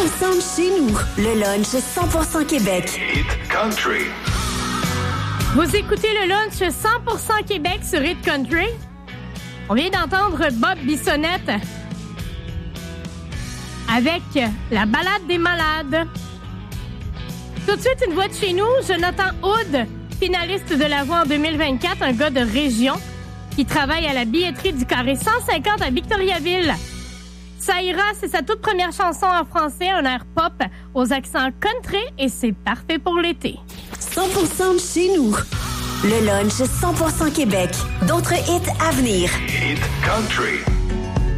de chez nous. Le lunch 100% Québec. Hit Country. Vous écoutez le lunch 100% Québec sur Hit Country. On vient d'entendre Bob Bissonnette avec La balade des malades. Tout de suite, une voix de chez nous, Jonathan Hood, finaliste de la voix en 2024, un gars de région qui travaille à la billetterie du Carré 150 à Victoriaville. Ça ira, c'est sa toute première chanson en français, un air pop aux accents country et c'est parfait pour l'été. 100% de chez nous. Le lunch 100% Québec. D'autres hits à venir. Hit Country.